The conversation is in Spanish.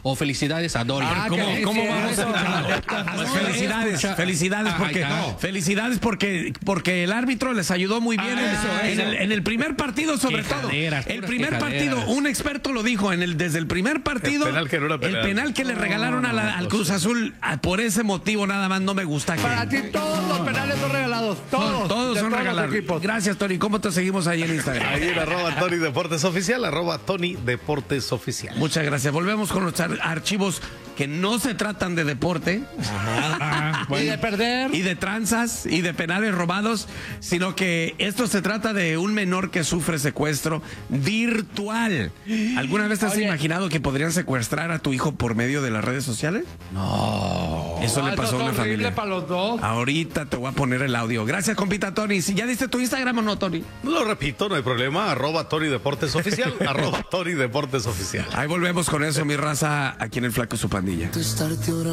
o felicidades a Dori. ¿Cómo vamos a felicidades porque el árbitro les ayudó muy bien en el primer partido, sobre todo. El primer partido, un experto lo dijo, desde el primer partido, el penal que le regalaron al Cruz Azul, por ese motivo nada más no me gusta. Para ti todos los penales son regalados, todos son regalados. Gracias, Tony. ¿Cómo te seguimos ahí en Instagram? Ahí en @Tony Deportes Oficial, @Tony Deportes Oficial. Muchas gracias. Volvemos con los archivos que no se tratan de deporte. Y de perder. Y de tranzas y de penales robados, sino que esto se trata de un menor que sufre secuestro virtual. ¿Alguna vez te has imaginado que podrían secuestrar a tu hijo por medio de las redes sociales? No. Eso le pasó a una familia. Para los dos. Ahorita te voy a poner el audio. Gracias, compita Tony. Si ya diste tu Instagram o no, Tony. Lo repito, no hay problema. @Tony Deportes Oficial. @Tony Deportes Oficial. Ahí volvemos con eso, mi raza, aquí en el Flaco y su pandilla.